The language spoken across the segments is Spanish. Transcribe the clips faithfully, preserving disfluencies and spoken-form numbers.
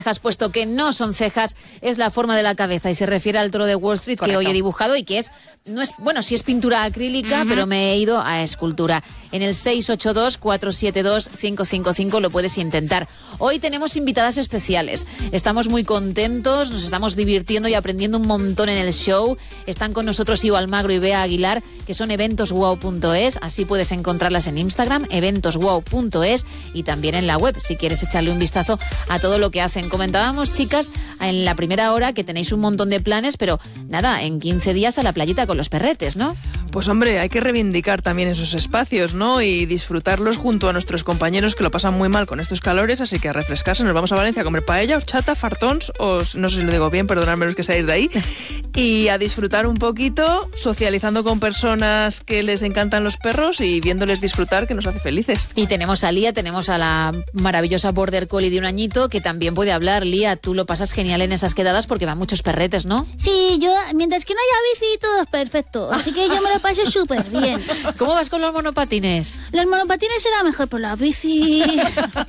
cejas, puesto que no son cejas, es la forma de la cabeza y se refiere al toro de Wall Street. Correcto. Que hoy he dibujado y que es, no es, bueno, sí es pintura acrílica, uh-huh. pero me he ido a escultura. En el seis ocho dos, cuatro siete dos, cinco cinco cinco lo puedes intentar. Hoy tenemos invitadas especiales. Estamos muy contentos, nos estamos divirtiendo y aprendiendo un montón en el show. Están con nosotros Ivo Almagro y Bea Aguilar, que son eventos wow punto es. Así puedes encontrarlas en Instagram, eventos wow punto es, y también en la web, si quieres echarle un vistazo a todo lo que hacen. Comentábamos, chicas, en la primera hora que tenéis un montón de planes, pero nada, en quince días a la playita con los perretes, ¿no? Pues hombre, hay que reivindicar también esos espacios, ¿no? Y disfrutarlos junto a nuestros compañeros que lo pasan muy mal con estos calores, así que a refrescarse. Nos vamos a Valencia a comer paella, horchata, fartons, o no sé si lo digo bien, perdonadme los que seáis de ahí, y a disfrutar un poquito, socializando con personas que les encantan los perros y viéndoles disfrutar, que nos hace felices. Y tenemos a Lía, tenemos a la maravillosa Border Collie de un añito, que también puede hablar. Lía, tú lo pasas genial en esas quedadas porque van muchos perretes, ¿no? Sí, yo, mientras que no haya bici, todo es perfecto, así que yo me lo paso súper bien. ¿Cómo vas con los monopatines? Los monopatines será mejor por las bicis.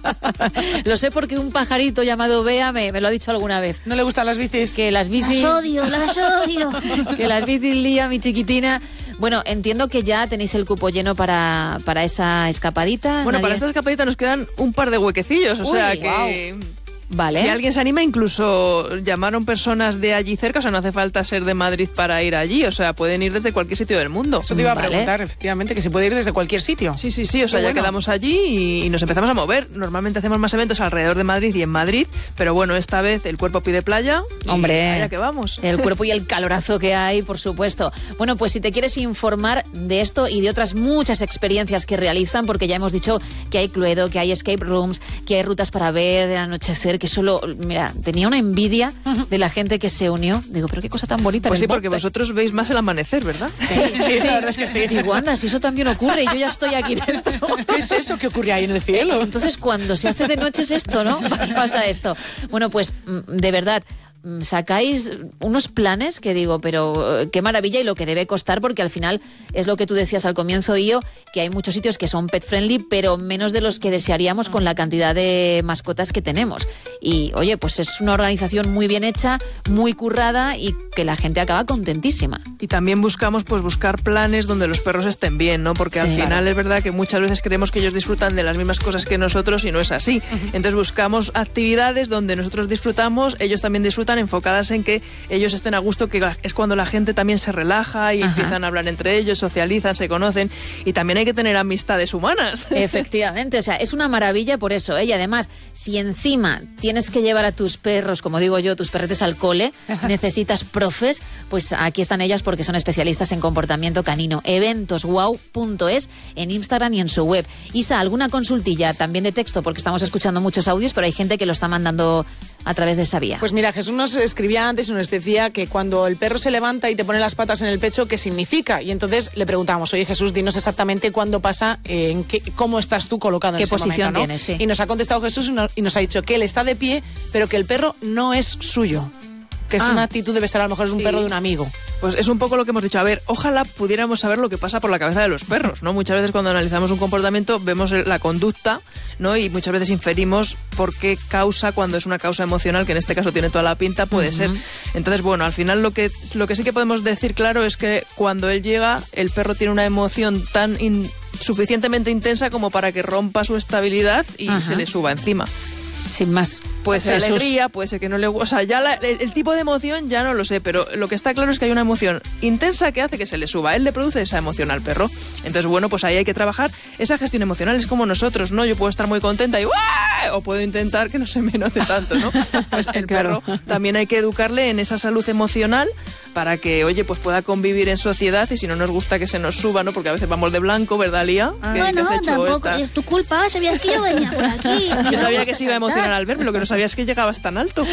Lo sé porque un pajarito llamado Bea me, me lo ha dicho alguna vez. ¿No le gustan las bicis? Que las bicis... Las odio, las odio. Que las bicis, Lía, mi chiquitina... Bueno, entiendo que ya tenéis el cupo lleno para, para esa escapadita. Bueno, ¿Nadie? Para esta escapadita nos quedan un par de huequecillos, o Uy, sea que... Wow. Vale. Si alguien se anima, incluso llamaron personas de allí cerca, o sea, no hace falta ser de Madrid para ir allí, o sea, pueden ir desde cualquier sitio del mundo. Eso te iba a Vale. preguntar, efectivamente, que se puede ir desde cualquier sitio. Sí, sí, sí, o sea, Qué ya bueno. quedamos allí y, y nos empezamos a mover. Normalmente hacemos más eventos alrededor de Madrid y en Madrid, pero bueno, esta vez el cuerpo pide playa y Hombre, allá que vamos. El cuerpo y el calorazo que hay, por supuesto. Bueno, pues si te quieres informar de esto y de otras muchas experiencias que realizan, porque ya hemos dicho que hay cluedo, que hay escape rooms, que hay rutas para ver el anochecer, que solo, mira, tenía una envidia de la gente que se unió. Digo, pero qué cosa tan bonita. Pues sí, porque vosotros veis más el amanecer, ¿verdad? Sí, sí, sí, la verdad es que sí. Digo, anda, si eso también ocurre y yo ya estoy aquí dentro. ¿Qué es eso que ocurre ahí en el cielo? Entonces, cuando se hace de noche es esto, ¿no? Pasa esto. Bueno, pues, de verdad, sacáis unos planes que digo, pero qué maravilla y lo que debe costar, porque al final es lo que tú decías al comienzo, Io, que hay muchos sitios que son pet friendly, pero menos de los que desearíamos con la cantidad de mascotas que tenemos. Y oye, pues es una organización muy bien hecha, muy currada y que la gente acaba contentísima. Y también buscamos pues buscar planes donde los perros estén bien, ¿no? Porque Sí, al final claro. Es verdad que muchas veces creemos que ellos disfrutan de las mismas cosas que nosotros y no es así. Uh-huh. Entonces buscamos actividades donde nosotros disfrutamos, ellos también disfrutan, enfocadas en que ellos estén a gusto, que es cuando la gente también se relaja y Ajá. empiezan a hablar entre ellos, socializan, se conocen, y también hay que tener amistades humanas. Efectivamente, o sea, es una maravilla por eso, ¿eh? Y además, si encima tienes que llevar a tus perros, como digo yo, tus perretes al cole, necesitas profes, pues aquí están ellas porque son especialistas en comportamiento canino. eventos wow punto es en Instagram y en su web. Isa, ¿alguna consultilla también de texto? Porque estamos escuchando muchos audios, pero hay gente que lo está mandando a través de esa vía. Pues mira, Jesús nos escribía antes y nos decía que cuando el perro se levanta y te pone las patas en el pecho, ¿qué significa? Y entonces le preguntamos, oye Jesús, dinos exactamente cuándo pasa, eh, en qué, cómo estás tú colocado en ¿Qué ese posición momento, ¿no? tienes? Sí. Y nos ha contestado Jesús y nos, y nos ha dicho que él está de pie, pero que el perro no es suyo. Que es ah. una actitud, debe ser a lo mejor es un sí. perro de un amigo. Pues es un poco lo que hemos dicho. A ver, ojalá pudiéramos saber lo que pasa por la cabeza de los perros, ¿no? Muchas veces cuando analizamos un comportamiento vemos la conducta, ¿no? Y muchas veces inferimos por qué causa, cuando es una causa emocional, que en este caso tiene toda la pinta, puede uh-huh. ser. Entonces, bueno, al final lo que, lo que sí que podemos decir claro es que cuando él llega, el perro tiene una emoción tan in, suficientemente intensa como para que rompa su estabilidad y uh-huh. se le suba encima. Sin más. Puede ser Jesús. alegría, puede ser que no le guste. O sea, ya la, el, el tipo de emoción ya no lo sé, pero lo que está claro es que hay una emoción intensa que hace que se le suba. Él le produce esa emoción al perro. Entonces, bueno, pues ahí hay que trabajar esa gestión emocional. Es como nosotros, ¿no? Yo puedo estar muy contenta y ¡uah! O puedo intentar que no se me note tanto, ¿no? Pues el claro. perro también hay que educarle en esa salud emocional para que, oye, pues pueda convivir en sociedad y si no nos gusta que se nos suba, ¿no? Porque a veces vamos de blanco, ¿verdad, Lía? Ah. Bueno, tampoco esta? Es tu culpa, sabías que yo venía por aquí. Yo sabía que se iba a emocionar al verme, lo que no sabía es que llegabas tan alto.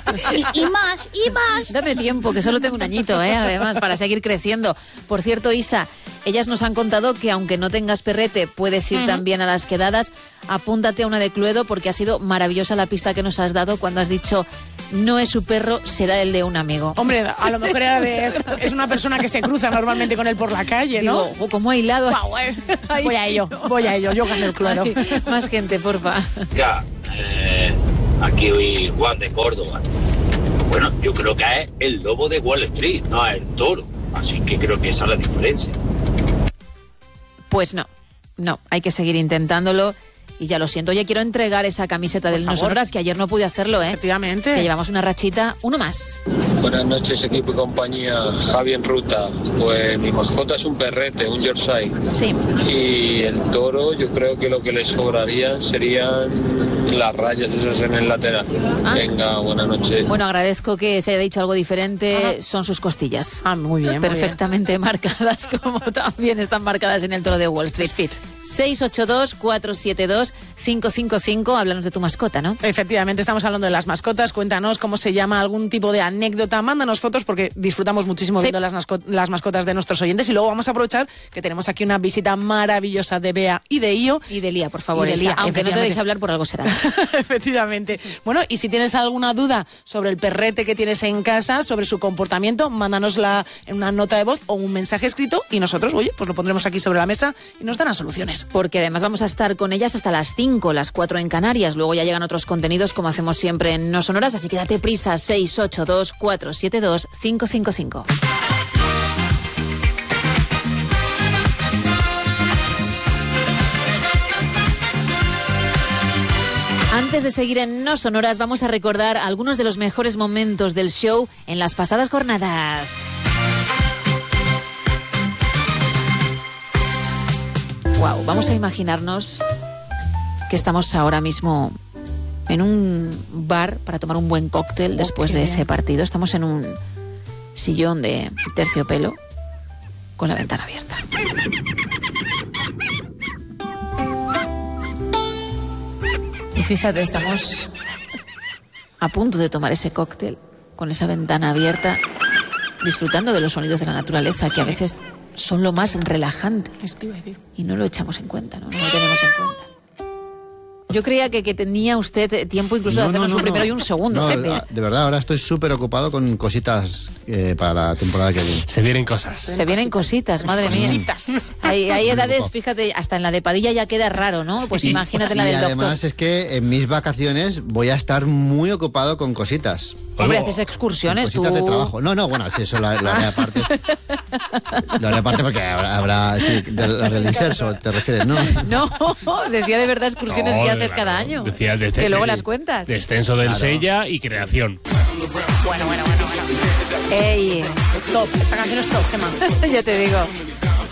y, y más, y más. Dame tiempo, que solo tengo un añito, ¿eh? Además, para seguir creciendo. Por cierto, Isa, ellas nos han contado que aunque no tengas perrete, puedes ir uh-huh. también a las quedadas. Apúntate a una de Cluedo porque ha sido maravillosa la pista que nos has dado cuando has dicho no es su perro, será el de un amigo. Hombre, a lo mejor era de, es, es una persona que se cruza normalmente con él por la calle, ¿no? Digo, como ha hilado. Wow, eh. Voy a ello, voy a ello, yo gano el Cluedo. Más gente, porfa. Ya, eh, aquí hoy Juan de Córdoba. Bueno, yo creo que es el lobo de Wall Street, no es el toro. Así que creo que esa es la diferencia. Pues no, no, hay que seguir intentándolo. Y ya lo siento, ya quiero entregar esa camiseta del No Sonoras, que ayer no pude hacerlo, ¿eh? Efectivamente. Que llevamos una rachita, uno más. Buenas noches, equipo y compañía. Javi en ruta. Pues mi mascota es un perrete, un Yorkshire. Sí. Y el toro, yo creo que lo que le sobrarían serían las rayas esas en el lateral. Ah. Venga, buenas noches. Bueno, agradezco que se haya dicho algo diferente. Ajá. Son sus costillas. Ah, muy bien. Perfectamente muy bien. marcadas, como también están marcadas en el toro de Wall Street. Speed. seis ocho dos, cuatro siete dos, cinco cinco cinco. Háblanos de tu mascota, ¿no? Efectivamente, estamos hablando de las mascotas. Cuéntanos cómo se llama, algún tipo de anécdota. Mándanos fotos porque disfrutamos muchísimo sí. viendo las, las mascotas de nuestros oyentes. Y luego vamos a aprovechar que tenemos aquí una visita maravillosa de Bea y de Io. Y de Lía, por favor. Y de Lía, aunque no te deje hablar, por algo será. Efectivamente. Bueno, y si tienes alguna duda sobre el perrete que tienes en casa, sobre su comportamiento, mándanosla en una nota de voz o un mensaje escrito y nosotros, oye, pues lo pondremos aquí sobre la mesa y nos darán soluciones. Porque además vamos a estar con ellas hasta las cinco, las cuatro en Canarias. Luego ya llegan otros contenidos como hacemos siempre en No Sonoras, así que date prisa. Seis ocho dos, cuatro siete dos, cinco cinco cinco. Antes de seguir en No Sonoras, vamos a recordar algunos de los mejores momentos del show en las pasadas jornadas. Wow, vamos a imaginarnos que estamos ahora mismo en un bar para tomar un buen cóctel después de ese partido. Estamos en un sillón de terciopelo con la ventana abierta. Y fíjate, estamos a punto de tomar ese cóctel con esa ventana abierta, disfrutando de los sonidos de la naturaleza, que a veces son lo más relajante. Eso te iba a decir. Y no lo echamos en cuenta, ¿no? No lo tenemos en cuenta. Yo creía que, que tenía usted tiempo incluso no, de hacernos no, no, un primero no. y un segundo. No, Sepe. de verdad, ahora estoy súper ocupado con cositas eh, para la temporada que viene. Se vienen cosas. Se vienen cositas, madre mía. Cositas. Hay, hay edades, fíjate, hasta en la de Padilla ya queda raro, ¿no? Pues Sí. imagínate la y del doctor. además es que en mis vacaciones voy a estar muy ocupado con cositas. Hombre, haces excursiones tú. Cositas de trabajo. No, no, bueno, sí, eso lo, lo haré aparte. Lo haré aparte porque habrá, habrá sí, de, las del inserso, te refieres, ¿no? No, decía de verdad excursiones No, que de haces verdad, cada no. año. Decía de- que luego sí, las sí. cuentas. Descenso del Claro. Sella y creación. Bueno, bueno, bueno, bueno. Ey, Top, esta canción es top, Gemma. ya te digo.